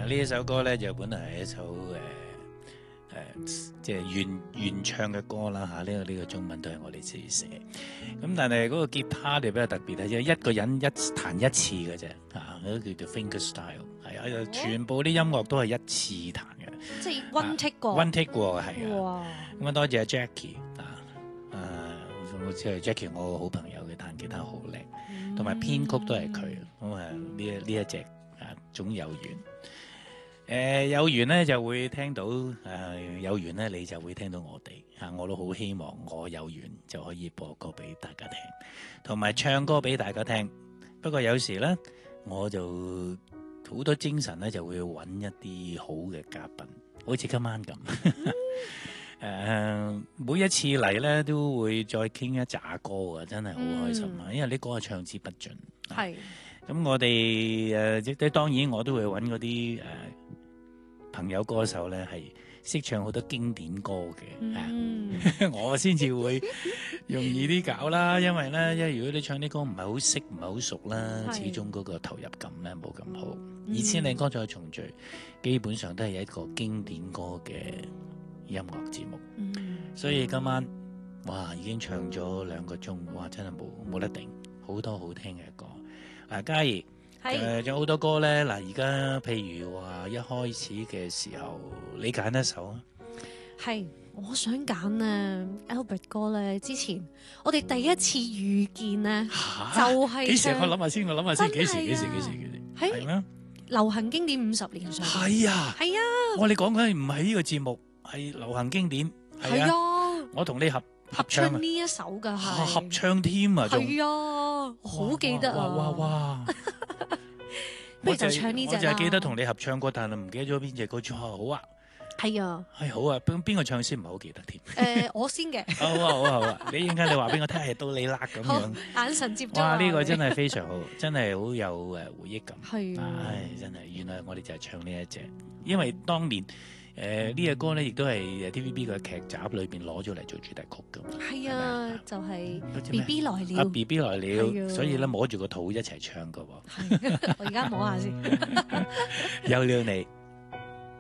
呢一首歌咧就本來係一首即係原唱嘅歌啦嚇，呢個中文都係我哋自己寫。咁但係嗰個吉他就比較特別係，一個人彈一次嘅啫嚇，嗰個叫做 finger style， 係啊，全部啲音樂都係一次彈嘅， 即係 one take 過 ，one take 過係啊。 哇！ 咁啊多謝阿 Jackie 我知係 Jackie 我好朋友嘅，彈吉他好叻，同埋編曲都係佢。咁啊呢一隻總有緣，有緣咧就會聽到，有緣咧你就會聽到我哋我都好希望我有緣就可以播歌俾大家聽，同埋唱歌俾大家聽。不過有時咧我就好多精神咧就會揾一啲好嘅嘉賓，好似今晚咁。每一次嚟咧都會再傾一紮歌啊，真係好開心啊！因為啲歌係唱之不盡。 係。 咁我哋當然我都會揾嗰啲朋友歌手咧，係識唱好多經典歌嘅，我先至會容易啲搞啦。因為如果你唱啲歌唔係好識唔係好熟啦，始終嗰個投入感咧冇咁好。2000年歌再重聚，基本上都係一個經典歌嘅音樂節目，所以今晚哇已經唱咗2個鐘，哇真係冇得頂，好多好聽嘅歌。嘉怡，仲有好多歌咧。嗱，而家譬如話一開始嘅時候，你揀一首啊？ 係，我想揀Albert 歌咧。之前我哋第一次遇見咧，就係幾時？我諗下先，幾時？係咩？ 流行經典50年上。 係啊， 係啊。 你講緊唔係呢個節目，係流行經典。係啊，我同你合唱呢一首㗎，係合唱添啊， 係啊，好記得啊！ 哇！ 不如就唱呢隻啦。 我就係記得同你合唱過，但係唔記得咗邊隻歌。好啊， 係啊， 係好啊。邊個唱先唔係好記得添？ 我先嘅。 好啊！你陣間你話俾我聽，係到你啦咁樣。 眼神接觸。 哇！呢個真係非常好，真係好有回憶感。 係真係原來我哋就係唱呢一隻，因為當年。呢隻歌咧，亦都係 TVB 嘅劇集裏邊攞咗嚟做主題曲噶。係啊，就係 BB 來了。 BB 來了，所以咧摸住個肚一齊唱噶。 我而家摸下先。 有了你。